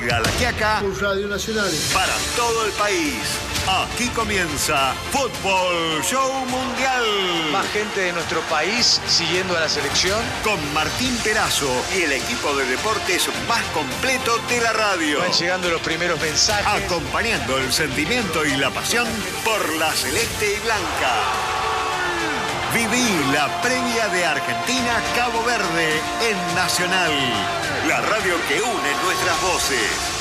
salga la quiaca. Por Radio Nacional. Para todo el país. Aquí comienza Fútbol Show Mundial. Más gente de nuestro país siguiendo a la selección. Con Martín Perazo y el equipo de deportes más completo de la radio. Van llegando los primeros mensajes. Acompañando el sentimiento y la pasión por la celeste y blanca. Viví la previa de Argentina-Cabo Verde en Nacional. La radio que une nuestras voces.